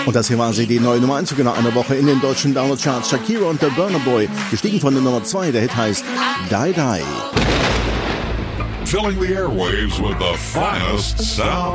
Und das hier war sie, die neue Nummer 1 sogar nach einer Woche in den deutschen Download-Charts. Shakira und der Burna Boy, gestiegen von der Nummer 2. Der Hit heißt Die Die. Filling the airwaves with the finest sound